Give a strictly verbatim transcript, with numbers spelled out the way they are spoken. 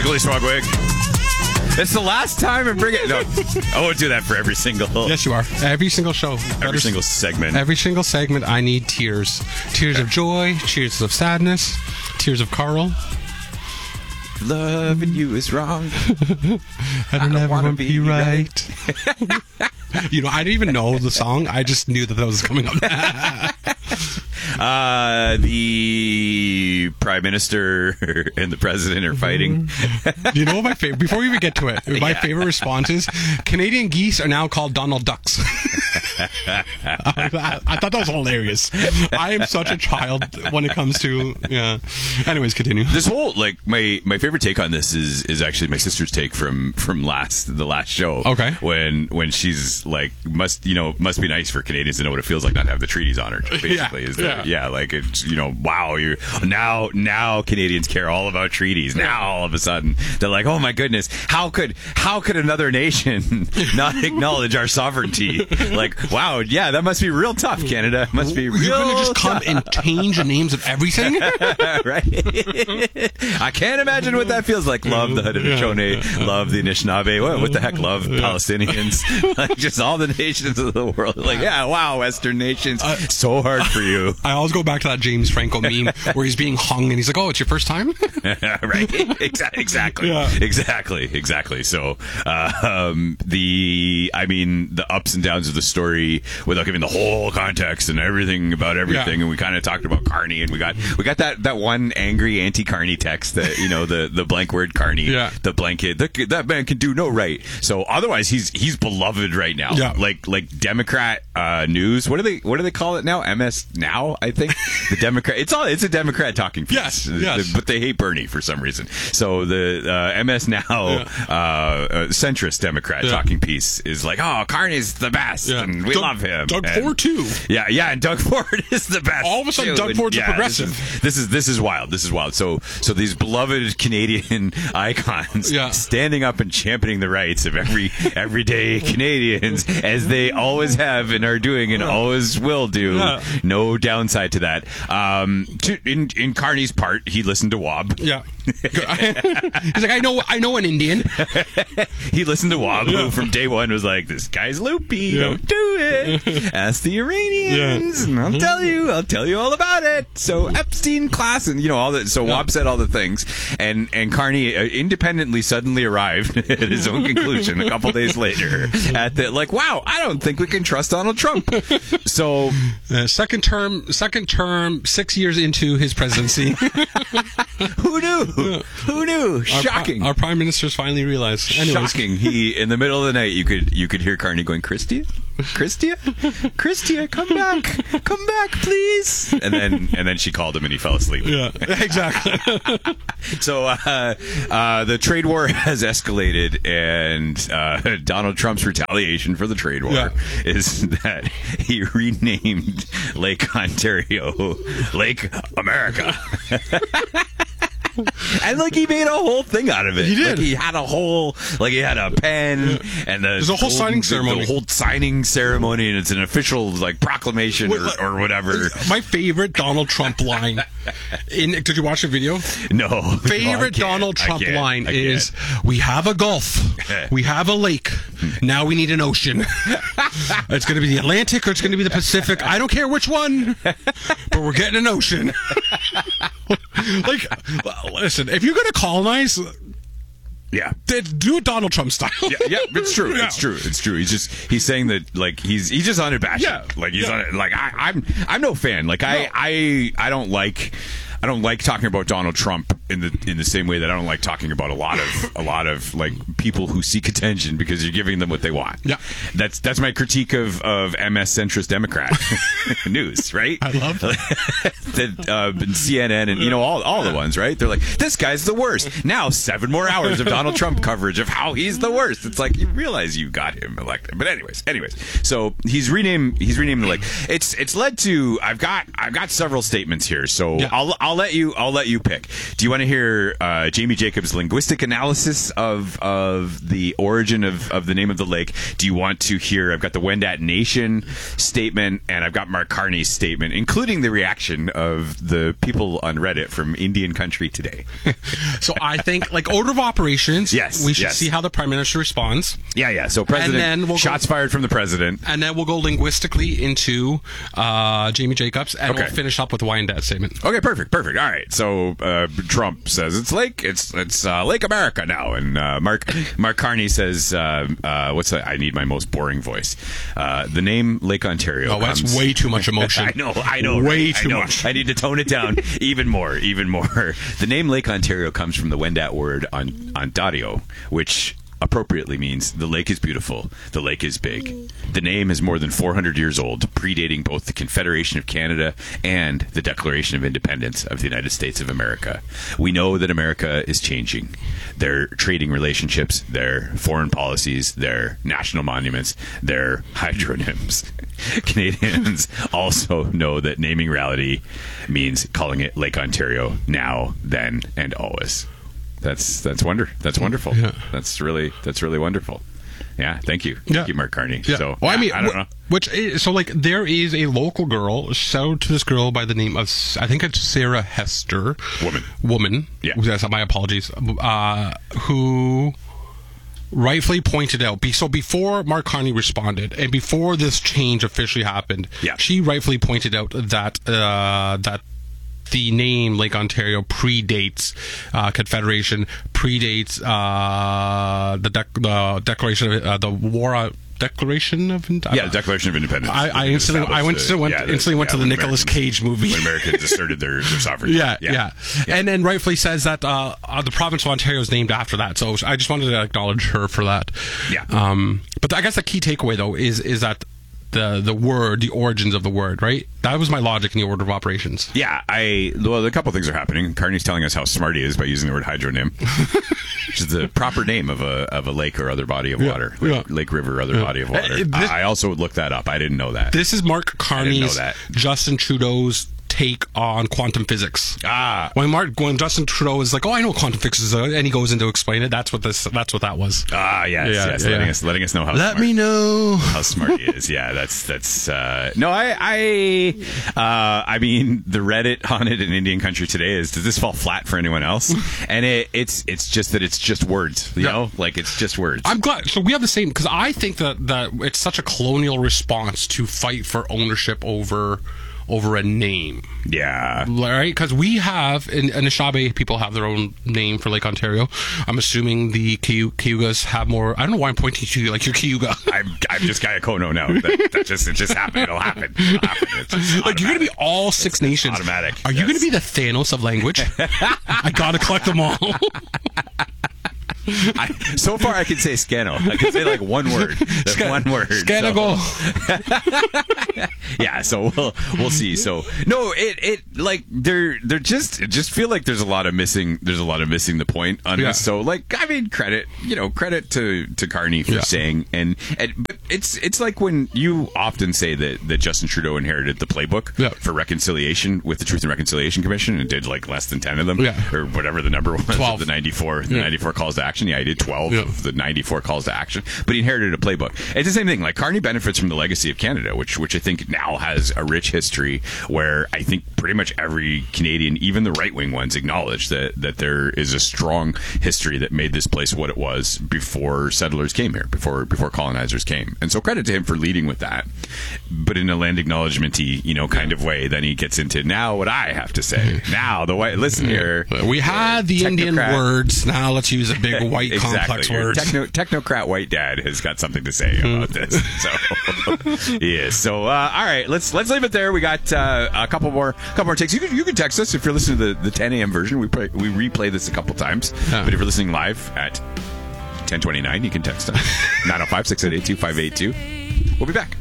Musically Swagwig. It's the last time and bring it. No, I won't do that for every single. Yes, you are. Every single show. Every Better, single segment. Every single segment, I need tears. Tears of joy, tears of sadness, tears of Carl. Loving you is wrong. I don't, don't ever want to be right. You know, I didn't even know the song. I just knew that that was coming up. uh, the Prime Minister and the President are fighting. You know what my favorite? Before we even get to it, my yeah. favorite response is Canadian geese are now called Donald Ducks. I, I thought that was hilarious. I am such a child when it comes to yeah. Anyways, continue. This whole like my my favorite take on this is is actually my sister's take from from last the last show. Okay. When when she's like must you know must be nice for Canadians to know what it feels like not to have the treaties honored. Basically, yeah. is that yeah. yeah like it's you know wow you now now Canadians care all about treaties. Now all of a sudden they're like, oh my goodness, how could how could another nation not acknowledge our sovereignty? Like, wow, yeah, that must be real tough, Canada. It must be real You're going to just come tough. and change the names of everything? Right? I can't imagine what that feels like. Love the Haudenosaunee, love the Anishinaabe. What, what the heck? Love Palestinians. Like, just all the nations of the world. Like, yeah, wow, Western nations. Uh, so hard for you. I always go back to that James Franco meme where he's being hung and he's like, oh, it's your first time? Right. Exa- exactly. Yeah. Exactly. Exactly. So, uh, um, the, I mean, the ups and downs of the story without giving the whole context and everything about everything. Yeah. And we kind of talked about Carney and we got, we got that, that one angry anti-Carney text that, you know, the, the blank word Carney, yeah. the blanket, the, that man can do no right. So otherwise he's, he's beloved right now. Yeah. Like, like Democrat, uh, news. What do they, what do they call it now? M S Now, I think. The Democrat, it's all, it's a Democrat talking piece. Yes. yes. But they hate Bernie for some reason. So the uh, M S Now yeah. uh, uh, centrist Democrat yeah. talking piece is like, oh, Carney's the best, yeah. and we Doug, love him. Doug and, Ford too. Yeah, yeah, and Doug Ford is the best. All of a sudden, too. Doug Ford's and, a yeah, progressive. This is, this is this is wild. This is wild. So so these beloved Canadian icons yeah. standing up and championing the rights of every everyday Canadians as they always have and are doing and always will do. Yeah. No downside to that. Um, to, in in Carney's part, he listened to W A B. Yeah. He's like, I know, I know an Indian. He listened to W A B, yeah. who from day one was like, this guy's loopy. Yeah. Don't do it. Ask the Iranians, yeah. and I'll tell you. I'll tell you all about it. So Epstein class, and you know all that. So yeah. W A B said all the things, and and Carney uh, independently suddenly arrived at his own conclusion a couple days later. At the like, wow, I don't think we can trust Donald Trump. So uh, second term, second term, six years into his presidency. Who knew? Who knew? Shocking. Our, our prime minister's finally realized. Anyways. Shocking. He in the middle of the night, you could you could hear Carney going, Christia, Christia, Christia, come back, come back, please. And then and then she called him, and he fell asleep. Yeah, exactly. So uh, uh, the trade war has escalated, and uh, Donald Trump's retaliation for the trade war yeah. is that he renamed Lake Ontario Lake America. And like he made a whole thing out of it. He did. Like he had a whole, like he had a pen yeah. and the there's a whole gold, signing ceremony. The, the whole signing ceremony, and it's an official like proclamation Wait, or, or whatever. My favorite Donald Trump line. In did you watch the video? No. Favorite no, Donald Trump line I is, "We have a Gulf, we have a lake, now we need an ocean. It's going to be the Atlantic or it's going to be the Pacific. I don't care which one, but we're getting an ocean." Like, listen, if you're going to colonize, yeah, do it Donald Trump style. yeah, yeah, it's true. Yeah. It's true. It's true. He's just he's saying that like he's he's just unabashed. Yeah, like he's yeah. un, like I, I'm I'm no fan. Like I no. I I don't like. I don't like talking about Donald Trump in the in the same way that I don't like talking about a lot of a lot of like people who seek attention because you're giving them what they want. Yeah, that's that's my critique of, of M S centrist Democrat news, right? I love that. that uh, C N N and you know all all the ones, right? They're like, this guy's the worst. Now seven more hours of Donald Trump coverage of how he's the worst. It's like you realize you got him elected, but anyways, anyways. So he's renamed he's renamed the lake. It's it's led to I've got I've got several statements here, so yeah. I'll I'll let you I'll let you pick. Do you want want to hear uh, Jamie Jacobs' linguistic analysis of of the origin of, of the name of the lake? Do you want to hear? I've got the Wendat Nation statement, and I've got Mark Carney's statement, including the reaction of the people on Reddit from Indian country today. So I think, like, order of operations, yes, we should yes. see how the Prime Minister responds. Yeah, yeah. So president, and then we'll shots go, fired from the president. And then we'll go linguistically into uh, Jamie Jacobs, and okay. we'll finish up with the Wyandotte statement. Okay, perfect, perfect. All right. So uh, Trump says it's Lake, it's it's uh, Lake America now, and uh, Mark Mark Carney says, uh, uh, "What's that? I need my most boring voice." Uh, the name Lake Ontario. Oh, that's comes, way too much emotion. I know, I know, way right? too I know. much. I need to tone it down even more, even more. The name Lake Ontario comes from the Wendat word on Ontario, which appropriately means the lake is beautiful, the lake is big. The name is more than four hundred years old, predating both the Confederation of Canada and the Declaration of Independence of the United States of America. We know that America is changing. Their trading relationships, their foreign policies, their national monuments, their hydronyms. Canadians also know that naming reality means calling it Lake Ontario now, then, and always. That's that's wonder. That's wonderful. Yeah. That's really that's really wonderful. Yeah, thank you. Thank yeah. you, Mark Carney. Yeah. So, well, yeah, I mean, I don't know. Which is, so like there is a local girl. Shout out to this girl by the name of, I think it's Sarah Hester. Woman. Woman. Yeah. That's my apologies. Uh, who rightfully pointed out. So before Mark Carney responded, and before this change officially happened, yeah. she rightfully pointed out that uh, that. The name Lake Ontario predates uh, Confederation, predates uh, the, dec- the Declaration of uh, the War uh, Declaration of uh, yeah, the Declaration of Independence. I, I instantly, I went, the, went, yeah, the, instantly went yeah, to the Nicolas Cage movie when Americans asserted their, their sovereignty. Yeah, yeah, yeah, yeah, and then rightfully says that uh, uh, the province of Ontario is named after that. So I just wanted to acknowledge her for that. Yeah. Um, but I guess the key takeaway though is is that. The the word, the origins of the word, right? That was my logic in the order of operations. Yeah, I well, a couple things are happening. Carney's telling us how smart he is by using the word hydronym, which is the proper name of a of a lake or other body of yeah, water, lake, yeah. lake, river, other yeah. body of water. Uh, this, I also looked that up. I didn't know that. This is Mark Carney's, Justin Trudeau's take on quantum physics. Ah, when Mark, when Justin Trudeau is like, "Oh, I know what quantum physics is," and he goes in to explain it. That's what this. That's what that was. Ah, yes, yeah, yes, yeah. letting us letting us know how. Let smart, me know how smart he is. Yeah, that's that's. Uh, no, I I uh, I mean the Reddit on it in Indian country today is, does this fall flat for anyone else? And it it's it's just that it's just words. You yeah. know, like it's just words. I'm glad. So we have the same, because I think that that it's such a colonial response to fight for ownership over. over a name. Yeah. Right? Because we have, and Anishinaabe people have their own name for Lake Ontario. I'm assuming the Cayugas have more. I don't know why I'm pointing to you like you're Cayuga. I'm, I'm just Kayakono now. That, that just, it just happened. It'll happen. It'll happen. It's just like, you're going to be all six it's nations. Automatic. Are yes. you going to be the Thanos of language? I got to collect them all. I, so far, I can say Scano. I can say like one word. Sc- one word. Scanago. So. Yeah, so we'll we'll see. So no, it it like they're they're just just feel like there's a lot of missing. There's a lot of missing the point on yeah. this. So like, I mean, credit you know credit to to Carney for yeah. saying and, and but it's it's like when you often say that that Justin Trudeau inherited the playbook yeah. for reconciliation with the Truth and Reconciliation Commission and did like less than ten of them yeah. or whatever the number was. twelve. Of the ninety-four the yeah. ninety-four calls to action. Yeah, I did twelve yeah. of the ninety-four calls to action, but he inherited a playbook. It's the same thing. Like Carney benefits from the legacy of Canada, which which I think now has a rich history where I think pretty much every Canadian, even the right-wing ones, acknowledge that, that there is a strong history that made this place what it was before settlers came here, before before colonizers came. And so credit to him for leading with that. But in a land acknowledgement-y, you know, kind of way, then he gets into now what I have to say. Now, the white, listen here. We had the Indian words, now let's use a big white exactly. complex word. Techno, technocrat white dad has got something to say about this. So, yeah. So, uh, all right, let's let's leave it there. We got uh, a couple more couple more takes. You can you can text us if you're listening to the, the ten a.m. version. We play, we replay this a couple times. Yeah. But if you're listening live at ten twenty-nine, you can text us nine oh five, six eight eight, two five eight two. We'll be back.